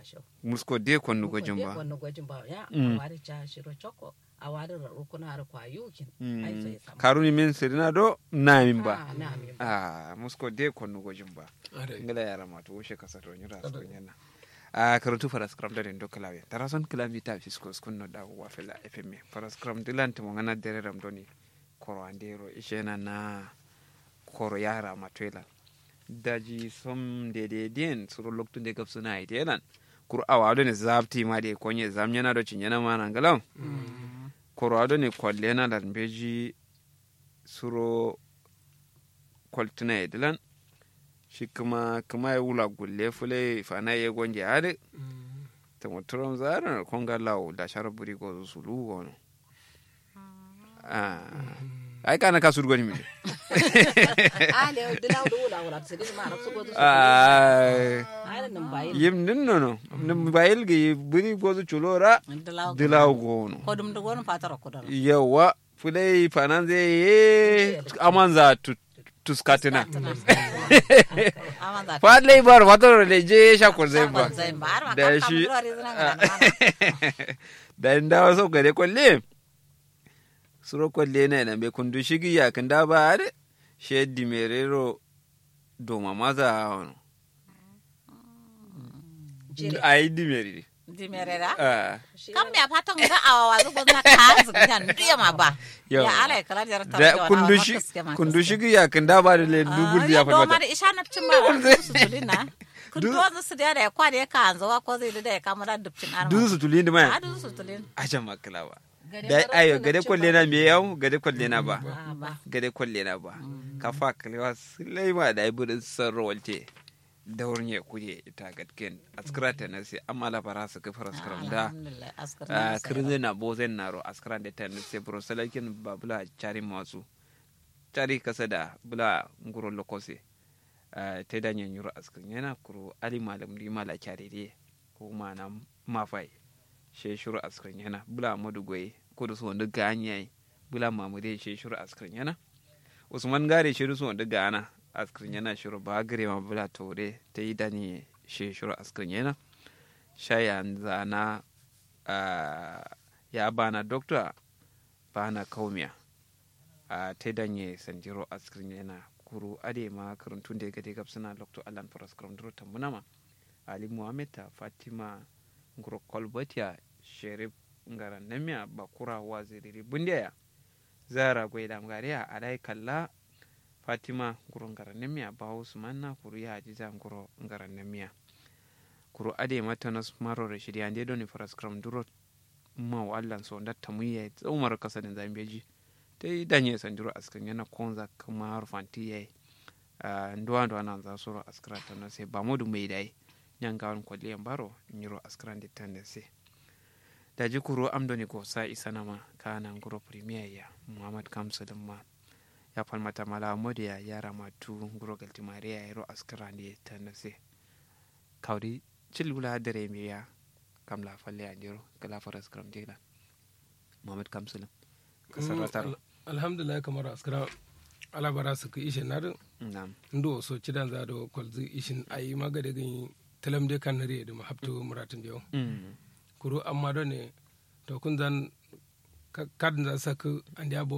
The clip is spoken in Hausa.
masho musko de konnu gojin ba konnu gojin ba ya awari cha shiro choko awari rukuna har kwa yukin ai sai sama karuni min sirina do namin ba namin ba musko de konnu gojin ba ngala yara ma to she kasa to nyura so nyana karantu paraskram da do klawe tarason kilamita fisko skunno da wa fela fm paraskram dilant mo ngana dere ram doni koro andero ishena na koro yara matwela daji som de den suru loktu de gap suna itelan kur awado ne zabti ma de konye zamnyana do chinyana mana ngalam koro ado ne kwallena dan beji suro kwaltuna edilan shi kuma ya wula gulle fule fana ye gonje ade ta motoron zara konga lawo da sharaburi go sulu wono ai kana ka surgo ni mi le dilaw do wala sidin ma raksu go yim ninno nim bayil gi buri go chulora dilaw go no ko dum do gon fatara ko dal yawa fule fana ze amanza tuskatina fadle bar fatoro le je shakor zemba da shi da inda so gare kolle suro kolle ne na be kundu shigi ya kanda ba are shedi merero do mamaza ono ai di merera kam ya fatan ga awa zugo na kazu kan diya ma ba ya ala kala jar ta da kundu shigi ya kanda ba le dubul ya fata do ma isha na cin ma su tulina kundo su da ya kwa da ka anzo ko zai da ya kamar dubcin arma du su tulin ma du su tulin aja makala ba da ayo gade kolle na me yau gade kolle na ba gade kolle na ba ka fa kalwa sulaiman da ibudin sarwalte daurnya kuje ita gatken askrata na sai amala bara su kafar askram da kirze na bozen naro askran da tan sai brosalakin babula chari masu chari kasa da bula nguro lokose ta danyen yuro askran yana kuro ali malam ri mala chari de ko mana mafai she shuru askran yana bula madugoyi ko da su wanda ganyai bula mamude she shuru askran yana usman gare she su wanda gana askrin yana shiru ba gare ma bula tore ta yi dani shi shiru askrin yana shayan zana ya bana doktor bana kaumiya ta danye sanjiro askrin yana kuru ade ma karantun da gade gab suna doktor alan paraskram duro tambuna ma ali muhammad ta fatima nguro kolbatiya sherif ngaran namiya bakura waziri bundiya zara gwaida ngariya alai kalla fatima nguro ngaranemiya bawo sumanna kuru ya hajiza nguro ngaranemiya kuru ade mata nas maro rashidi ande doni paraskram duro ma wallan so ndatta muye umar kasadin zambeji tai danye sanjuro askan yana konza kuma rufanti yayi ndo anan za soro askrata na sai ba modu mai dai nyanga wan kwaliyan baro nyiro askran de tandese daji kuru amdoni go sa isanama kana nguro premier ya muhammad kamsalin ma ya falmata mala modi ya yara matu nguro galti maria yaro askrande tanase kawdi cilula dare me ya kamla falle andiro kala faras kram dela muhammad kamsalam kasarata alhamdulillah kamar askara ala bara su ku ishe na nam ndo so cidan za do kolzi ishin ayi magade gin talam de kanare da mahapto muratin biyo kuro amma do ne to kun zan kadin za saku andi